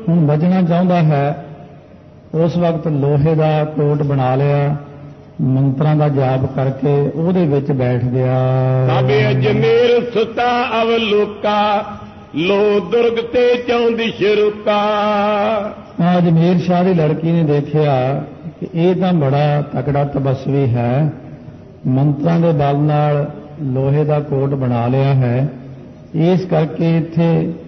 ਹੁਣ ਬਚਣਾ ਚਾਹੁੰਦਾ ਹੈ। ਉਸ ਵਕਤ ਲੋਹੇ ਦਾ ਕੋਟ ਬਣਾ ਲਿਆ, ਮੰਤਰਾਂ ਦਾ ਜਾਪ ਕਰਕੇ ਉਹਦੇ ਵਿੱਚ ਬੈਠ ਗਿਆ। ਕਾਬੇ ਅਜਮੇਰ ਸੁਤਾ ਅਵਲੋਕਾ, ਲੋ ਦੁਰਗ ਤੇ ਚੌਂਦੀ ਸ਼ਰੂਕਾ। ਅਜਮੇਰ ਸ਼ਾਹ ਦੀ ਲੜਕੀ ਨੇ ਦੇਖਿਆ ਕਿ ਇਹ ਤਾਂ ਬੜਾ ਤਕੜਾ ਤਪਸਵੀ ਹੈ, ਮੰਤਰਾਂ ਦੇ ਬਲ ਨਾਲ ਲੋਹੇ ਦਾ ਕੋਟ ਬਣਾ ਲਿਆ ਹੈ, ਇਸ ਕਰਕੇ ਇੱਥੇ